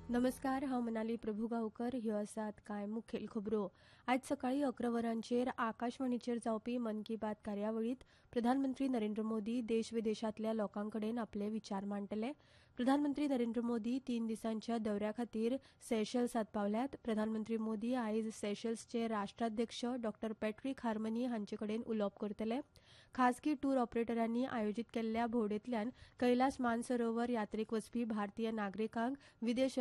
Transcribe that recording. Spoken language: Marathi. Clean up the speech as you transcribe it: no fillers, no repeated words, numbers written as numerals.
नमस्कार, हांव मनाली प्रभुगांवकर. ह्यो आसात कांय मुखेल खबरो. आज सकाळी 11 वरांचेर आकाशवाणीचेर जावपी मन की बात कार्यावळींत प्रधानमंत्री नरेंद्र मोदी देश-विदेशांतल्या लोकांकडेन आपले विचार मांडटले. प्रधानमंत्री नरेंद्र मोदी 3 दिसांच्या दौऱ्या खातीर सेशेल्सांत पावल्यात. प्रधानमंत्री मोदी आयज सेशेल्सचे राष्ट्राध्यक्ष डॉ पॅट्रीक हार्मनी हांचे कडेन उलोवप करतले. खासगी टूर ऑपरेटरांनी आयोजीत केल्ल्या भोंवडेंतल्यान कैलास मानसरोवर यात्रेक वचपी भारतीय नागरिकांक विदेश